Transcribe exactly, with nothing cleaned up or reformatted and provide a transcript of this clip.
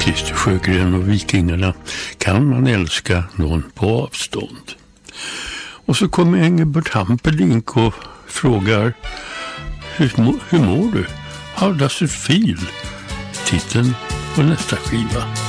Christer Sjögren och Vikingarna. Kan man älska någon på avstånd? Och så kommer Engelbert Hampelink och frågar: Hur, hur mår du? How does it feel? Titeln på nästa skiva.